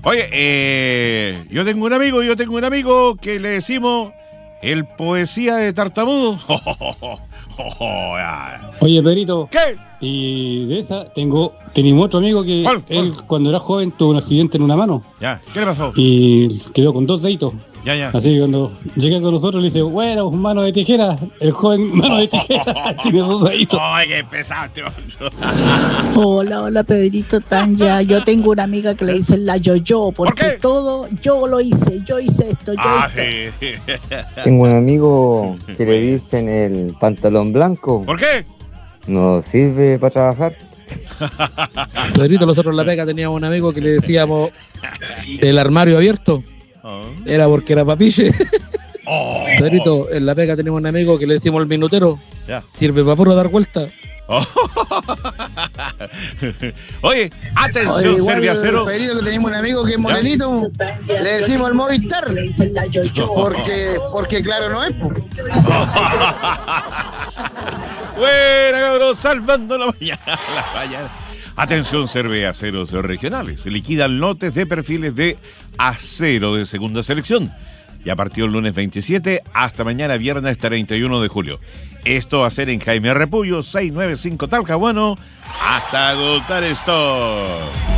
Oye, yo tengo un amigo que le decimos el poesía de tartamudo. Oye, Pedrito. ¿Qué? Y de esa teníamos otro amigo que él cuando era joven tuvo un accidente en una mano. Ya, ¿qué le pasó? Y quedó con 2 deditos. Ya. Así que cuando llega con nosotros le dice, bueno, mano de tijera. El joven mano de tijera tiene 2 deditos. ¡Ay, qué pesado este monstruo! Hola, Pedrito Tanya. Yo tengo una amiga que le dicen la yo-yo, porque todo yo lo hice, yo hice esto, Sí. Tengo un amigo que le dicen el pantalón blanco. ¿Por qué? No sirve para trabajar. Pedrito, nosotros en la pega teníamos un amigo que le decíamos el armario abierto. Era porque era papiche. Pedrito, en la pega teníamos un amigo que le decíamos el minutero. Ya. Sirve para puro dar vuelta. Oye, atención, Serviacero. Pedrito, que tenemos un amigo que es morenito, le decimos el Movistar. Porque claro no es. Buena, cabrón, salvando la mañana. Atención, Serviaceros regionales. Se liquidan lotes de perfiles de acero de segunda selección. Ya partió el lunes 27 hasta mañana viernes 31 de julio. Esto va a ser en Jaime Repullo, 695 Talcahuano, hasta agotar esto.